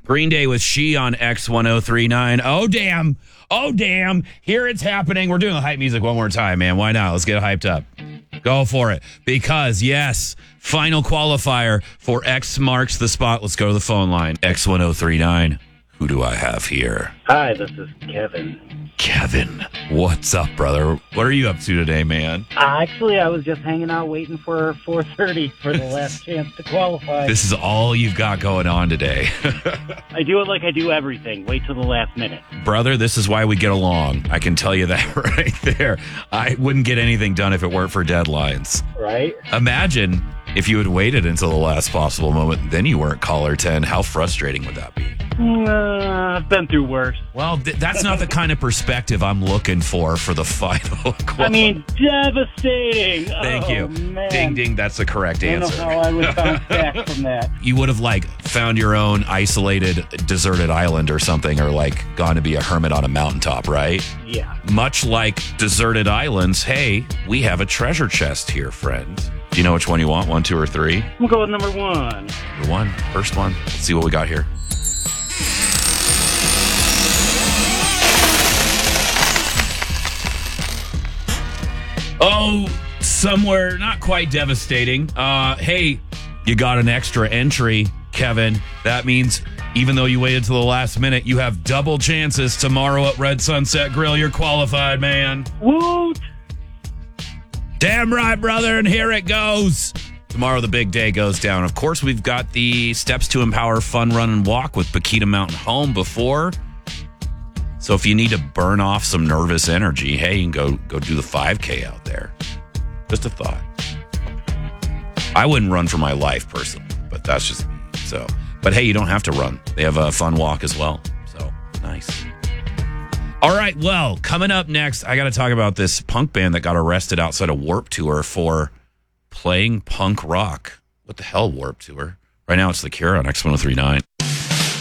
Green Day with She on X1039. Oh, damn. Oh, damn. Here it's happening. We're doing the hype music one more time, man. Why not? Let's get hyped up. Go for it. Because, yes, final qualifier for X marks the spot. Let's go to the phone line. X1039. Who do I have here? Hi, this is Kevin. Kevin. What's up, brother? What are you up to today, man? Actually, I was just hanging out waiting for 4:30 for the last chance to qualify. This is all you've got going on today. I do it like I do everything. Wait till the last minute. Brother, this is why we get along. I can tell you that right there. I wouldn't get anything done if it weren't for deadlines. Right? Imagine if you had waited until the last possible moment, then you weren't caller 10. How frustrating would that be? I've been through worse. Well, that's not the kind of perspective I'm looking for the final quote. I mean, devastating. Thank you. Man. Ding, ding. That's the correct answer. I don't know how I would bounce back from that. You would have, found your own isolated, deserted island or something, or, gone to be a hermit on a mountaintop, right? Yeah. Much like deserted islands, hey, we have a treasure chest here, friend. Do you know which one you want? 1, 2, or 3? We'll go with number 1. Number 1. First one. Let's see what we got here. Oh, somewhere not quite devastating. Hey, you got an extra entry, Kevin. That means even though you waited till the last minute, you have double chances tomorrow at Red Sunset Grill. You're qualified, man. Woot! Damn right, brother, and here it goes. Tomorrow the big day goes down. Of course, we've got the Steps to Empower Fun Run and Walk with Paquita Mountain Home before. So if you need to burn off some nervous energy, hey, you can go do the 5K out there. Just a thought. I wouldn't run for my life personally, but that's just me. But hey, you don't have to run. They have a fun walk as well. So nice. All right, well, coming up next, I got to talk about this punk band that got arrested outside of Warped Tour for playing punk rock. What the hell, Warped Tour? Right now, it's The Cure on X1039.